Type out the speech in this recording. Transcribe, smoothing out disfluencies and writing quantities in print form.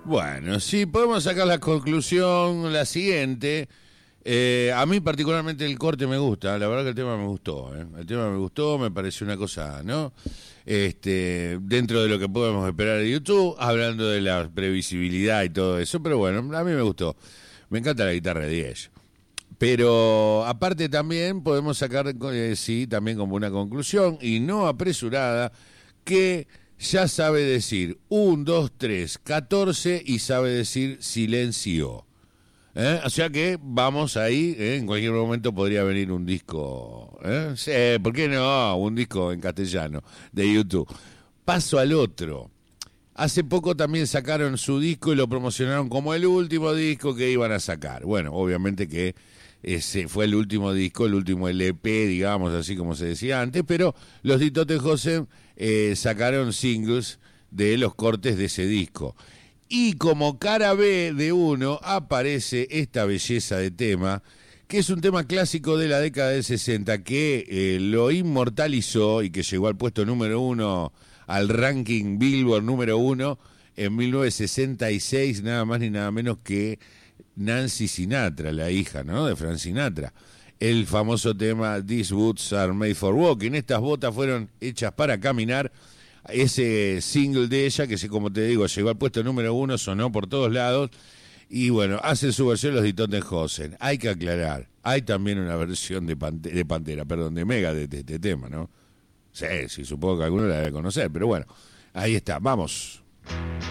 Bueno, sí, podemos sacar la conclusión, la siguiente. A mí particularmente el corte me gusta, la verdad que el tema me gustó, ¿eh? El tema me gustó, me pareció una cosa, ¿no? Dentro de lo que podemos esperar de YouTube, hablando de la previsibilidad y todo eso, pero bueno, a mí me gustó. Me encanta la guitarra de 10. Pero aparte también podemos sacar, sí, también como una conclusión, y no apresurada, que ya sabe decir 1, 2, 3, 14 y sabe decir silencio. O sea que vamos ahí, en cualquier momento podría venir un disco, sí, ¿por qué no? Un disco en castellano de YouTube. Paso al otro. Hace poco también sacaron su disco y lo promocionaron como el último disco que iban a sacar. Bueno, obviamente que ese fue el último disco, el último LP, digamos, así como se decía antes, pero los Ditote José sacaron singles de los cortes de ese disco. Y como cara B de uno aparece esta belleza de tema, que es un tema clásico de la década del 60, que lo inmortalizó y que llegó al puesto número 1, al ranking Billboard número 1, en 1966, nada más ni nada menos que Nancy Sinatra, la hija, ¿no?, de Frank Sinatra. El famoso tema These Boots Are Made for Walking. Estas botas fueron hechas para caminar. Ese single de ella, que como te digo, llegó al puesto número 1, sonó por todos lados. Y bueno, hacen su versión los Ditote Hosen. Hay que aclarar, hay también una versión de Pantera, perdón, de Megadeth de este tema, ¿no? Sí, supongo que alguno la debe conocer, pero bueno, ahí está, vamos.